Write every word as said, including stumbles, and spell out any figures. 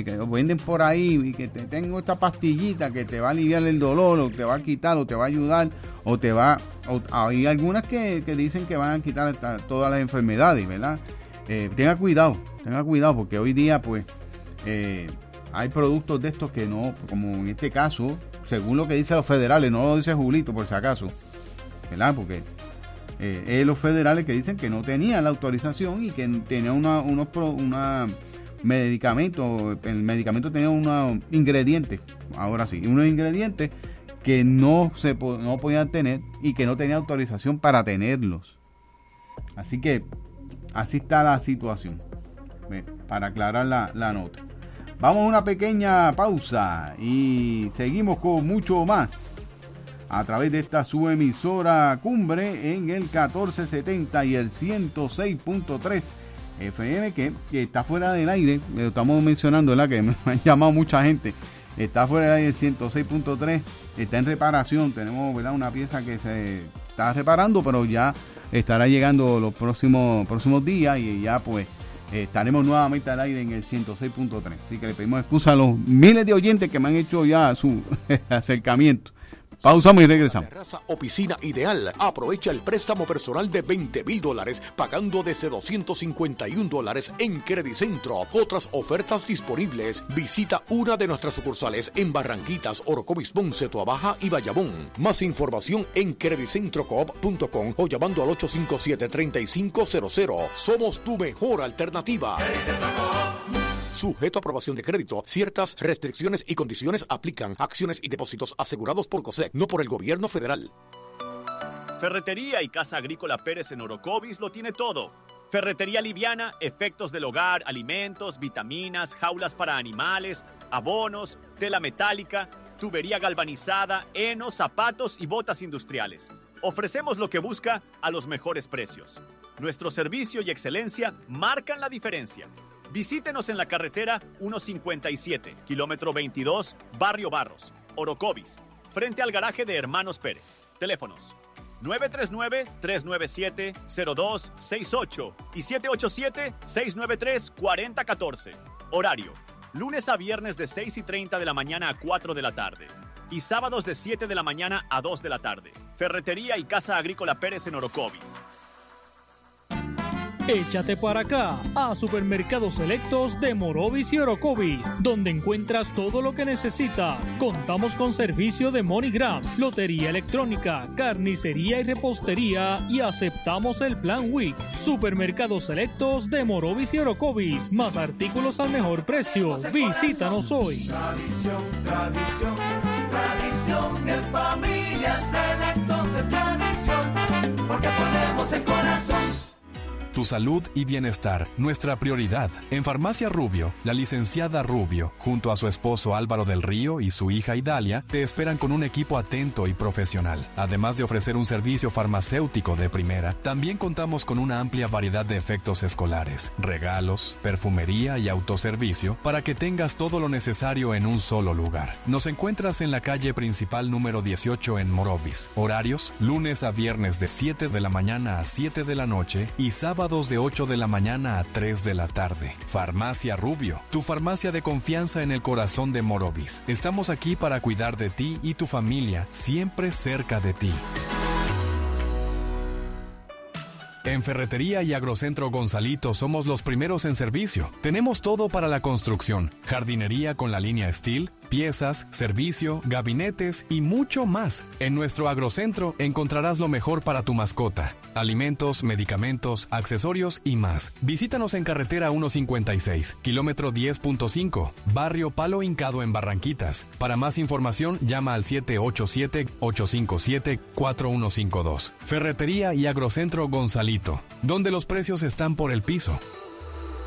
que, que venden por ahí y que te tengo esta pastillita que te va a aliviar el dolor o te va a quitar o te va a ayudar o te va... O, hay algunas que, que dicen que van a quitar hasta todas las enfermedades, ¿verdad? Eh, tenga cuidado, tenga cuidado porque hoy día pues eh, hay productos de estos que no, como en este caso, según lo que dicen los federales, no lo dice Julito por si acaso, ¿verdad? Porque eh, es los federales que dicen que no tenían la autorización y que tenían una, unos pro, una medicamentos, el medicamento tenía unos ingredientes, ahora sí, unos ingredientes que no se no podían tener y que no tenían autorización para tenerlos. Así que así está la situación, para aclarar la, la nota. Vamos a una pequeña pausa y seguimos con mucho más a través de esta subemisora Cumbre en el catorce setenta y el ciento seis punto tres F M, que, que está fuera del aire. Lo estamos mencionando, ¿verdad? Que me han llamado mucha gente. Está fuera del aire el ciento seis punto tres, está en reparación. Tenemos, ¿verdad?, una pieza que se está reparando, pero ya estará llegando los próximos próximos días y ya pues eh, estaremos nuevamente al aire en el ciento seis punto tres. Así que le pedimos excusa a los miles de oyentes que me han hecho ya su acercamiento. Pausamos y regresamos. Terraza o piscina ideal. Aprovecha el préstamo personal de veinte mil dólares pagando desde doscientos cincuenta y un dólares en Credicentro. Otras ofertas disponibles. Visita una de nuestras sucursales en Barranquitas, Orocovis, Ponce, Toabaja y Bayamón. Más información en credicentro coop punto com o llamando al ocho cinco siete, tres cinco cero cero. Somos tu mejor alternativa. Sujeto a aprobación de crédito. Ciertas restricciones y condiciones aplican. Acciones y depósitos asegurados por COSEC, no por el gobierno federal. Ferretería y Casa Agrícola Pérez en Orocovis lo tiene todo. Ferretería liviana, efectos del hogar, alimentos, vitaminas, jaulas para animales, abonos, tela metálica, tubería galvanizada, heno, zapatos y botas industriales. Ofrecemos lo que busca a los mejores precios. Nuestro servicio y excelencia marcan la diferencia. Visítenos en la carretera ciento cincuenta y siete, kilómetro veintidós, Barrio Barros, Orocovis, frente al garaje de Hermanos Pérez. Teléfonos nueve tres nueve, tres nueve siete, cero dos seis ocho y siete ocho siete, seis nueve tres, cuatro cero uno cuatro. Horario: lunes a viernes de seis y treinta de la mañana a cuatro de la tarde y sábados de siete de la mañana a dos de la tarde. Ferretería y Casa Agrícola Pérez en Orocovis. Échate para acá a Supermercados Selectos de Morovis y Orocovis, donde encuentras todo lo que necesitas. Contamos con servicio de MoneyGram, lotería electrónica, carnicería y repostería y aceptamos el plan Week. Supermercados Selectos de Morovis y Orocovis, más artículos al mejor precio. Visítanos hoy. Tradición, tradición, tradición en familia. Selectos es tradición, porque ponemos el corazón. Tu salud y bienestar, nuestra prioridad. En Farmacia Rubio, la licenciada Rubio, junto a su esposo Álvaro del Río y su hija Idalia, te esperan con un equipo atento y profesional. Además de ofrecer un servicio farmacéutico de primera, también contamos con una amplia variedad de efectos escolares, regalos, perfumería y autoservicio para que tengas todo lo necesario en un solo lugar. Nos encuentras en la calle principal número dieciocho en Morovis. Horarios: lunes a viernes de siete de la mañana a siete de la noche y sábado de ocho de la mañana a tres de la tarde. Farmacia Rubio, tu farmacia de confianza en el corazón de Morovis. Estamos aquí para cuidar de ti y tu familia, siempre cerca de ti. En Ferretería y Agrocentro Gonzalito somos los primeros en servicio. Tenemos todo para la construcción, jardinería con la línea Steel, piezas, servicio, gabinetes y mucho más. En nuestro agrocentro encontrarás lo mejor para tu mascota: alimentos, medicamentos, accesorios y más. Visítanos en carretera ciento cincuenta y seis, kilómetro diez punto cinco, barrio Palo Hincado en Barranquitas. Para más información, llama al siete ocho siete, ocho cinco siete, cuatro uno cinco dos. Ferretería y Agrocentro Gonzalito, donde los precios están por el piso.